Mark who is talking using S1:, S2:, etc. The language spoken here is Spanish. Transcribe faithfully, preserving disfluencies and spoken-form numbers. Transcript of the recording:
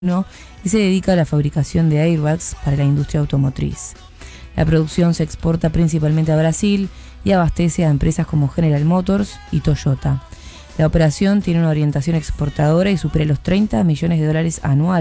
S1: y se dedica a la fabricación de airbags para la industria automotriz. La producción se exporta principalmente a Brasil y abastece a empresas como General Motors y Toyota. La operación tiene una orientación exportadora y supera los treinta millones de dólares anuales.